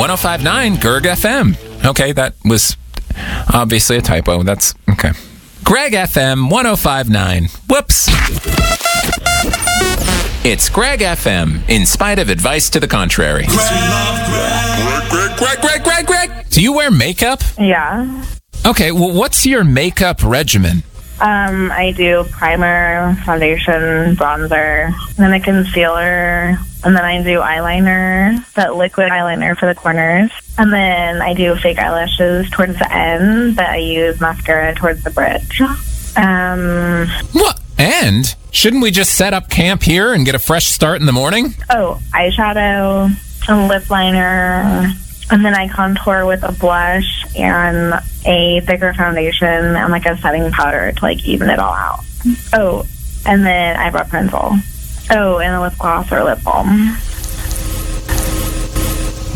105.9 Gerg FM. Okay, that was obviously a typo. That's okay. Greg FM 105.9. Whoops. It's Greg FM, in spite of advice to the contrary. Greg. Do you wear makeup? Yeah. Okay, well, what's your makeup regimen? I do primer, foundation, bronzer, then a concealer, and then I do eyeliner, that liquid eyeliner for the corners. And then I do fake eyelashes towards the end, but I use mascara towards the bridge. What? And? Shouldn't we just set up camp here and get a fresh start in the morning? Oh, eyeshadow, a lip liner, and then I contour with a blush and a thicker foundation and like a setting powder to like even it all out. Oh, and then eyebrow pencil. Oh, and a lip gloss or lip balm.